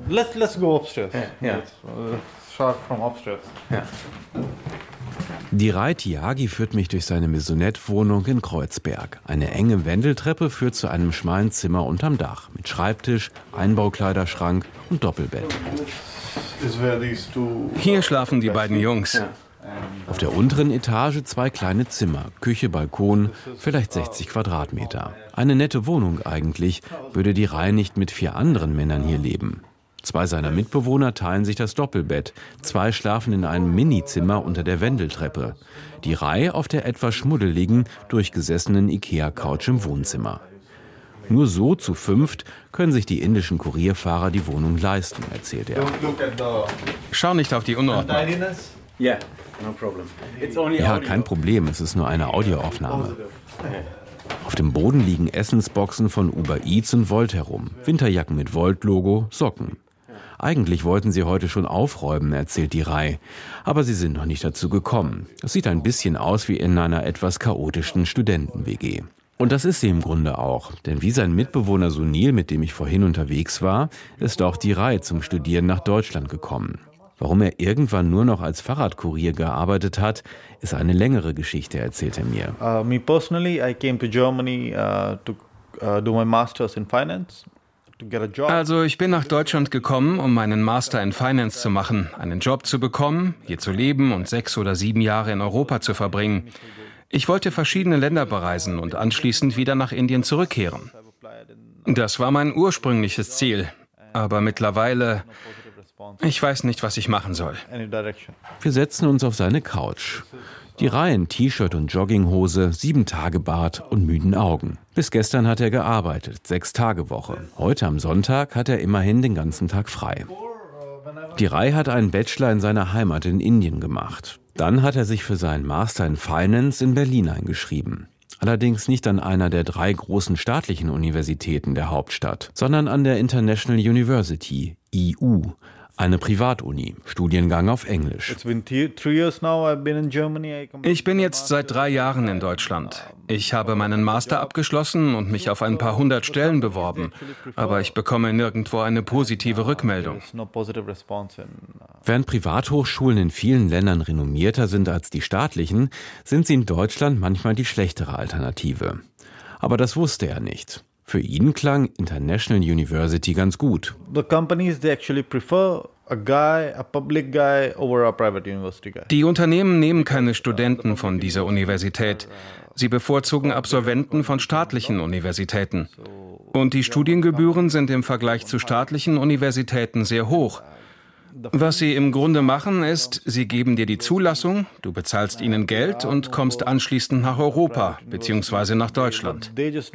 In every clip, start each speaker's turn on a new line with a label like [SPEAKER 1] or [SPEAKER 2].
[SPEAKER 1] Let's go upstairs. Shot from upstairs.
[SPEAKER 2] Diray Tyagi führt mich durch seine Maisonette-Wohnung in Kreuzberg. Eine enge Wendeltreppe führt zu einem schmalen Zimmer unterm Dach mit Schreibtisch, Einbaukleiderschrank und Doppelbett.
[SPEAKER 3] Hier schlafen die beiden Jungs.
[SPEAKER 2] Auf der unteren Etage 2 kleine Zimmer, Küche, Balkon, vielleicht 60 Quadratmeter. Eine nette Wohnung eigentlich, würde Diray nicht mit 4 anderen Männern hier leben. 2 seiner Mitbewohner teilen sich das Doppelbett. 2 schlafen in einem Minizimmer unter der Wendeltreppe. Diray auf der etwas schmuddeligen, durchgesessenen Ikea-Couch im Wohnzimmer. Nur so zu 5 können sich die indischen Kurierfahrer die Wohnung leisten, erzählt er.
[SPEAKER 3] Schau nicht auf die Unordnung.
[SPEAKER 2] Ja, kein Problem, es ist nur eine Audioaufnahme. Auf dem Boden liegen Essensboxen von Uber Eats und Volt herum. Winterjacken mit Volt-Logo, Socken. Eigentlich wollten sie heute schon aufräumen, erzählt Diray. Aber sie sind noch nicht dazu gekommen. Es sieht ein bisschen aus wie in einer etwas chaotischen Studenten-WG. Und das ist sie im Grunde auch. Denn wie sein Mitbewohner Sunil, mit dem ich vorhin unterwegs war, ist auch Diray zum Studieren nach Deutschland gekommen. Warum er irgendwann nur noch als Fahrradkurier gearbeitet hat, ist eine längere Geschichte, erzählt er mir.
[SPEAKER 1] Me personally, I came to Germany to do my masters in finance.
[SPEAKER 3] Also ich bin nach Deutschland gekommen, um meinen Master in Finance zu machen, einen Job zu bekommen, hier zu leben und 6 oder 7 Jahre in Europa zu verbringen. Ich wollte verschiedene Länder bereisen und anschließend wieder nach Indien zurückkehren. Das war mein ursprüngliches Ziel, aber mittlerweile, ich weiß nicht, was ich machen soll.
[SPEAKER 2] Wir setzen uns auf seine Couch. Diray in T-Shirt und Jogginghose, 7-Tage-Bart und müden Augen. Bis gestern hat er gearbeitet, 6-Tage-Woche. Heute am Sonntag hat er immerhin den ganzen Tag frei. Diray hat einen Bachelor in seiner Heimat in Indien gemacht. Dann hat er sich für seinen Master in Finance in Berlin eingeschrieben. Allerdings nicht an einer der 3 großen staatlichen Universitäten der Hauptstadt, sondern an der International University, IU. Eine Privatuni, Studiengang auf Englisch.
[SPEAKER 3] Ich bin jetzt seit 3 Jahren in Deutschland. Ich habe meinen Master abgeschlossen und mich auf ein paar 100 Stellen beworben. Aber ich bekomme nirgendwo eine positive Rückmeldung.
[SPEAKER 2] Während Privathochschulen in vielen Ländern renommierter sind als die staatlichen, sind sie in Deutschland manchmal die schlechtere Alternative. Aber das wusste er nicht. Für ihn klang International University ganz gut.
[SPEAKER 3] Die Unternehmen nehmen keine Studenten von dieser Universität. Sie bevorzugen Absolventen von staatlichen Universitäten. Und die Studiengebühren sind im Vergleich zu staatlichen Universitäten sehr hoch. Was sie im Grunde machen, ist, sie geben dir die Zulassung, du bezahlst ihnen Geld und kommst anschließend nach Europa bzw. nach Deutschland.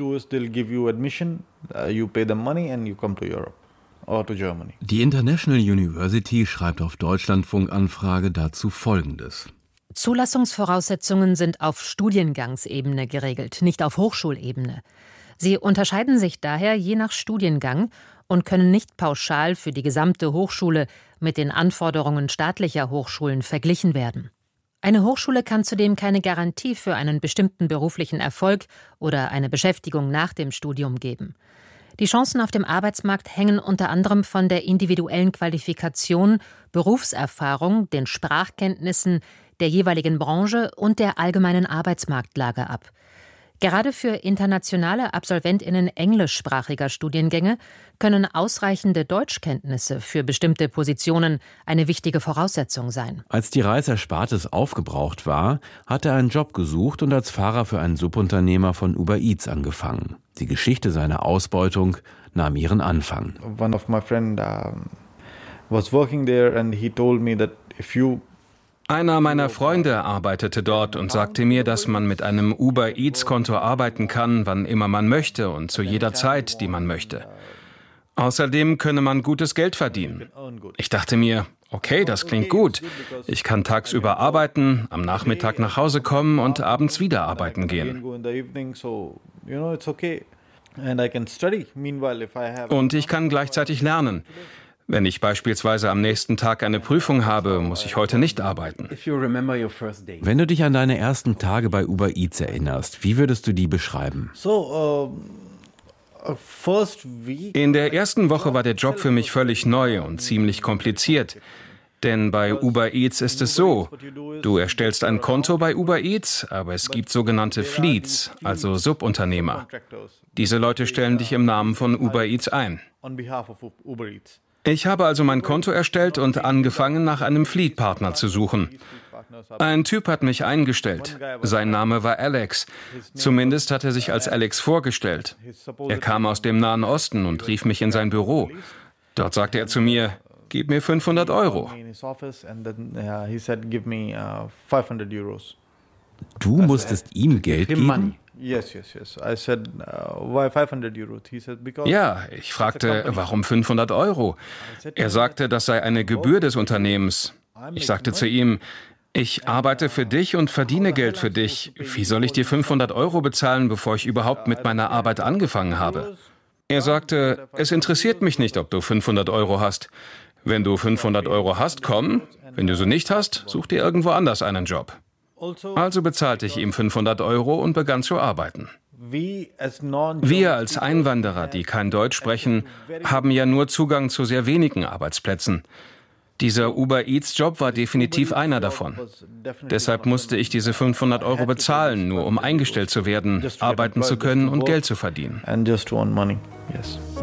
[SPEAKER 2] Die International University schreibt auf Deutschlandfunk-Anfrage dazu Folgendes.
[SPEAKER 4] Zulassungsvoraussetzungen sind auf Studiengangsebene geregelt, nicht auf Hochschulebene. Sie unterscheiden sich daher je nach Studiengang und können nicht pauschal für die gesamte Hochschule mit den Anforderungen staatlicher Hochschulen verglichen werden. Eine Hochschule kann zudem keine Garantie für einen bestimmten beruflichen Erfolg oder eine Beschäftigung nach dem Studium geben. Die Chancen auf dem Arbeitsmarkt hängen unter anderem von der individuellen Qualifikation, Berufserfahrung, den Sprachkenntnissen der jeweiligen Branche und der allgemeinen Arbeitsmarktlage ab. Gerade für internationale AbsolventInnen englischsprachiger Studiengänge können ausreichende Deutschkenntnisse für bestimmte Positionen eine wichtige Voraussetzung sein.
[SPEAKER 2] Als Dirays Erspartes aufgebraucht war, hat er einen Job gesucht und als Fahrer für einen Subunternehmer von Uber Eats angefangen. Die Geschichte seiner Ausbeutung nahm ihren Anfang.
[SPEAKER 1] One of my friend was working there and he told me that if you
[SPEAKER 3] Einer meiner Freunde arbeitete dort und sagte mir, dass man mit einem Uber Eats-Konto arbeiten kann, wann immer man möchte und zu jeder Zeit, die man möchte. Außerdem könne man gutes Geld verdienen. Ich dachte mir, okay, das klingt gut. Ich kann tagsüber arbeiten, am Nachmittag nach Hause kommen und abends wieder arbeiten gehen. Und ich kann gleichzeitig lernen. Wenn ich beispielsweise am nächsten Tag eine Prüfung habe, muss ich heute nicht arbeiten.
[SPEAKER 2] Wenn du dich an deine ersten Tage bei Uber Eats erinnerst, wie würdest du die beschreiben?
[SPEAKER 3] In der ersten Woche war der Job für mich völlig neu und ziemlich kompliziert. Denn bei Uber Eats ist es so, du erstellst ein Konto bei Uber Eats, aber es gibt sogenannte Fleets, also Subunternehmer. Diese Leute stellen dich im Namen von Uber Eats ein. Ich habe also mein Konto erstellt und angefangen, nach einem Fleet-Partner zu suchen. Ein Typ hat mich eingestellt. Sein Name war Alex. Zumindest hat er sich als Alex vorgestellt. Er kam aus dem Nahen Osten und rief mich in sein Büro. Dort sagte er zu mir, gib mir 500 Euro.
[SPEAKER 2] Du musstest ihm Geld geben?
[SPEAKER 3] Ja, ich fragte, warum 500 Euro? Er sagte, das sei eine Gebühr des Unternehmens. Ich sagte zu ihm, ich arbeite für dich und verdiene Geld für dich. Wie soll ich dir 500 Euro bezahlen, bevor ich überhaupt mit meiner Arbeit angefangen habe? Er sagte, es interessiert mich nicht, ob du 500 Euro hast. Wenn du 500 Euro hast, komm. Wenn du sie nicht hast, such dir irgendwo anders einen Job. Also bezahlte ich ihm 500 Euro und begann zu arbeiten. Wir als Einwanderer, die kein Deutsch sprechen, haben ja nur Zugang zu sehr wenigen Arbeitsplätzen. Dieser Uber Eats Job war definitiv einer davon. Deshalb musste ich diese 500 Euro bezahlen, nur um eingestellt zu werden, arbeiten zu können und Geld zu verdienen.
[SPEAKER 1] And just to earn money. Yes.